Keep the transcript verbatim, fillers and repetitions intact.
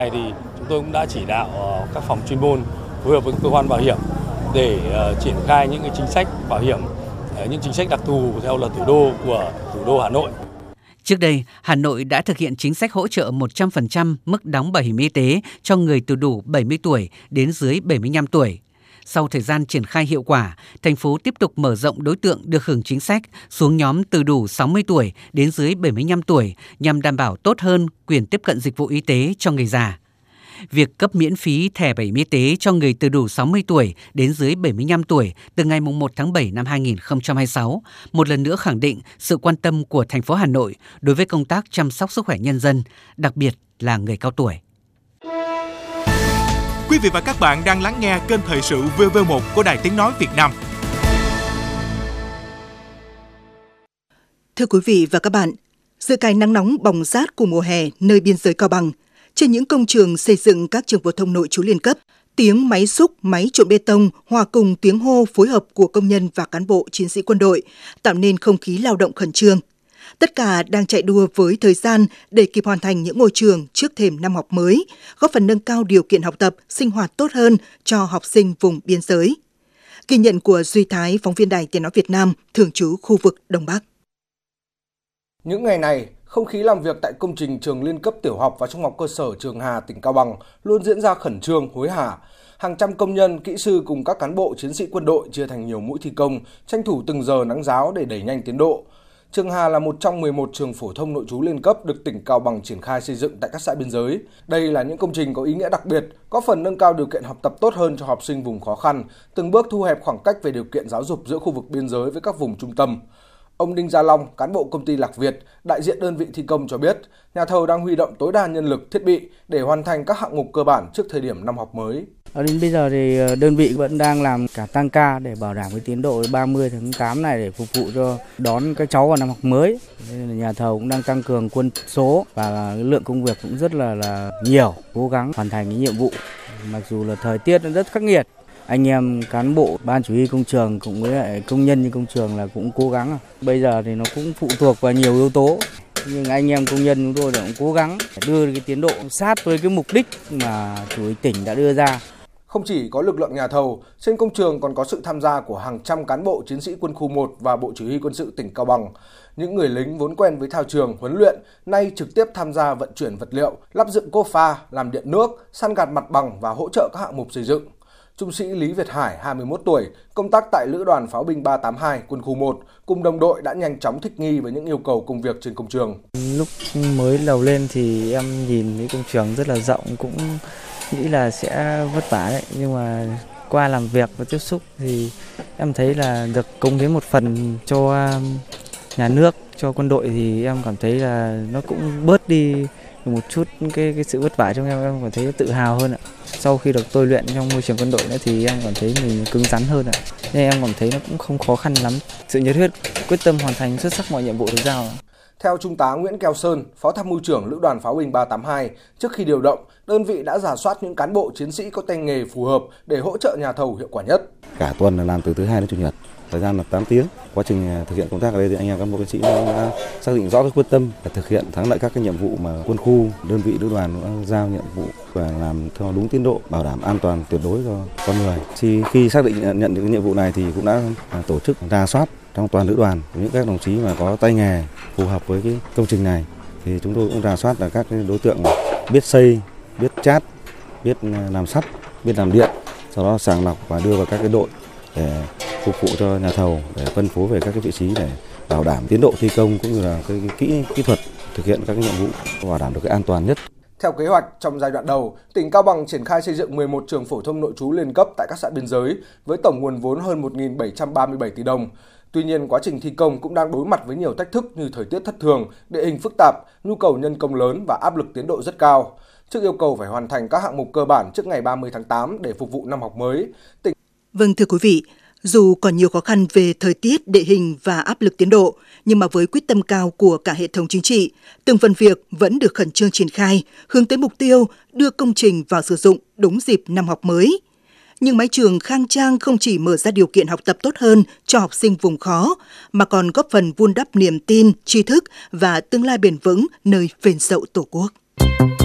Này thì chúng tôi cũng đã chỉ đạo các phòng chuyên môn phối hợp với cơ quan bảo hiểm để uh, triển khai những cái chính sách bảo hiểm, uh, những chính sách đặc thù theo luật thủ đô của thủ đô Hà Nội. Trước đây, Hà Nội đã thực hiện chính sách hỗ trợ một trăm phần trăm mức đóng bảo hiểm y tế cho người từ đủ bảy mươi tuổi đến dưới bảy mươi lăm tuổi. Sau thời gian triển khai hiệu quả, thành phố tiếp tục mở rộng đối tượng được hưởng chính sách xuống nhóm từ đủ sáu mươi tuổi đến dưới bảy mươi lăm tuổi nhằm đảm bảo tốt hơn quyền tiếp cận dịch vụ y tế cho người già. Việc cấp miễn phí thẻ bảo hiểm y tế cho người từ đủ sáu mươi tuổi đến dưới bảy mươi lăm tuổi từ ngày mùng một tháng bảy năm hai nghìn không trăm hai mươi sáu một lần nữa khẳng định sự quan tâm của thành phố Hà Nội đối với công tác chăm sóc sức khỏe nhân dân, đặc biệt là người cao tuổi. Quý vị và các bạn đang lắng nghe kênh Thời sự vê vê một của Đài Tiếng nói Việt Nam. Thưa quý vị và các bạn, giữa cái nắng nóng bỏng rát của mùa hè nơi biên giới Cao Bằng, trên những công trường xây dựng các trường phổ thông nội trú liên cấp, tiếng máy xúc, máy trộn bê tông hòa cùng tiếng hô phối hợp của công nhân và cán bộ chiến sĩ quân đội tạo nên không khí lao động khẩn trương. Tất cả đang chạy đua với thời gian để kịp hoàn thành những ngôi trường trước thềm năm học mới, góp phần nâng cao điều kiện học tập, sinh hoạt tốt hơn cho học sinh vùng biên giới. Ghi nhận của Duy Thái, phóng viên Đài Tiếng nói Việt Nam, thường trú khu vực Đông Bắc. Những ngày này, không khí làm việc tại công trình trường liên cấp tiểu học và trung học cơ sở Trường Hà, tỉnh Cao Bằng luôn diễn ra khẩn trương, hối hả. Hàng trăm công nhân, kỹ sư cùng các cán bộ chiến sĩ quân đội chia thành nhiều mũi thi công, tranh thủ từng giờ nắng ráo để đẩy nhanh tiến độ. Trường Hà là một trong mười một trường phổ thông nội trú liên cấp được tỉnh Cao Bằng triển khai xây dựng tại các xã biên giới. Đây là những công trình có ý nghĩa đặc biệt, góp phần nâng cao điều kiện học tập tốt hơn cho học sinh vùng khó khăn, từng bước thu hẹp khoảng cách về điều kiện giáo dục giữa khu vực biên giới với các vùng trung tâm. Ông Đinh Gia Long, cán bộ công ty Lạc Việt, đại diện đơn vị thi công cho biết, nhà thầu đang huy động tối đa nhân lực, thiết bị để hoàn thành các hạng mục cơ bản trước thời điểm năm học mới. Đến bây giờ thì đơn vị vẫn đang làm cả tăng ca để bảo đảm cái tiến độ ba mươi tháng tám này để phục vụ cho đón các cháu vào năm học mới. Nên là nhà thầu cũng đang tăng cường quân số và lượng công việc cũng rất là là nhiều, cố gắng hoàn thành cái nhiệm vụ. Mặc dù là thời tiết nó rất khắc nghiệt, anh em cán bộ ban chỉ huy công trường cùng với lại công nhân trên công trường là cũng cố gắng. Bây giờ thì nó cũng phụ thuộc vào nhiều yếu tố, nhưng anh em công nhân chúng tôi cũng cố gắng đưa cái tiến độ sát với cái mục đích mà chủ tịch tỉnh đã đưa ra. Không chỉ có lực lượng nhà thầu, trên công trường còn có sự tham gia của hàng trăm cán bộ chiến sĩ quân khu một và Bộ Chỉ huy Quân sự tỉnh Cao Bằng. Những người lính vốn quen với thao trường, huấn luyện, nay trực tiếp tham gia vận chuyển vật liệu, lắp dựng cốp pha, làm điện nước, san gạt mặt bằng và hỗ trợ các hạng mục xây dựng. Trung sĩ Lý Việt Hải, hai mươi mốt tuổi, công tác tại Lữ đoàn Pháo binh ba tám hai, Quân khu một, cùng đồng đội đã nhanh chóng thích nghi với những yêu cầu công việc trên công trường. Lúc mới đầu lên thì em nhìn thấy công trường rất là rộng, cũng nghĩ là sẽ vất vả đấy, nhưng mà qua làm việc và tiếp xúc thì em thấy là được cống hiến một phần cho nhà nước, cho quân đội thì em cảm thấy là nó cũng bớt đi một chút cái cái sự vất vả trong em, em cảm thấy tự hào hơn ạ. Sau khi được tôi luyện trong môi trường quân đội nữa thì em cảm thấy mình cứng rắn hơn ạ. Nên em cảm thấy nó cũng không khó khăn lắm. Sự nhiệt huyết, quyết tâm hoàn thành xuất sắc mọi nhiệm vụ được giao. Theo Trung tá Nguyễn Keo Sơn, Phó Tham mưu trưởng Lữ đoàn Pháo binh ba tám hai, trước khi điều động, đơn vị đã rà soát những cán bộ chiến sĩ có tay nghề phù hợp để hỗ trợ nhà thầu hiệu quả nhất. Cả tuần là làm từ thứ hai đến chủ nhật, thời gian là tám tiếng. Quá trình thực hiện công tác ở đây thì anh em cán bộ chiến sĩ đã xác định rõ cái quyết tâm để thực hiện thắng lợi các cái nhiệm vụ mà quân khu, đơn vị lữ đoàn đã giao nhiệm vụ và làm theo đúng tiến độ, bảo đảm an toàn tuyệt đối cho con người. Thì khi xác định nhận được cái nhiệm vụ này thì cũng đã tổ chức rà soát trong toàn lữ đoàn những các đồng chí mà có tay nghề phù hợp với cái công trình này, thì chúng tôi cũng rà soát là các cái đối tượng biết xây, biết chát, biết làm sắt, biết làm điện, sau đó sàng lọc và đưa vào các cái đội để phục vụ cho nhà thầu, để phân phối về các cái vị trí để bảo đảm tiến độ thi công cũng như là cái, cái kỹ kỹ thuật thực hiện các cái nhiệm vụ, bảo đảm được cái an toàn nhất. Theo kế hoạch, trong giai đoạn đầu, tỉnh Cao Bằng triển khai xây dựng mười một trường phổ thông nội trú liên cấp tại các xã biên giới với tổng nguồn vốn hơn một nghìn bảy trăm ba mươi bảy tỷ đồng. Tuy nhiên, quá trình thi công cũng đang đối mặt với nhiều thách thức như thời tiết thất thường, địa hình phức tạp, nhu cầu nhân công lớn và áp lực tiến độ rất cao. Trước yêu cầu phải hoàn thành các hạng mục cơ bản trước ngày ba mươi tháng tám để phục vụ năm học mới, tỉnh... Vâng, thưa quý vị, dù còn nhiều khó khăn về thời tiết, địa hình và áp lực tiến độ, nhưng mà với quyết tâm cao của cả hệ thống chính trị, từng phần việc vẫn được khẩn trương triển khai, hướng tới mục tiêu đưa công trình vào sử dụng đúng dịp năm học mới. Nhưng mái trường khang trang không chỉ mở ra điều kiện học tập tốt hơn cho học sinh vùng khó, mà còn góp phần vun đắp niềm tin, tri thức và tương lai bền vững nơi phên dậu Tổ quốc.